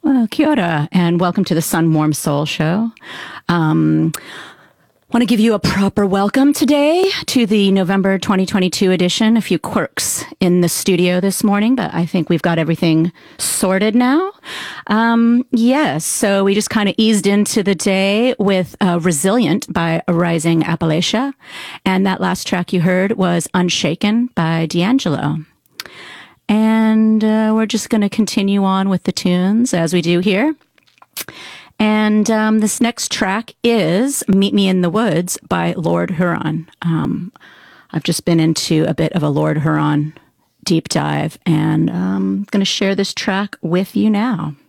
Well, kia ora, and welcome to the Sun Warm Soul Show. Want to give you a proper welcome today to the November 2022 edition. A few quirks in the studio this morning, but I think we've got everything sorted now. Yes, so we just kind of eased into the day with Resilient by Rising Appalachia. And that last track you heard was Unshaken by D'Angelo. And we're just going to continue on with the tunes as we do here. And this next track is Meet Me in the Woods by Lord Huron. I've just been into a bit of a Lord Huron deep dive, and I'm going to share this track with you now.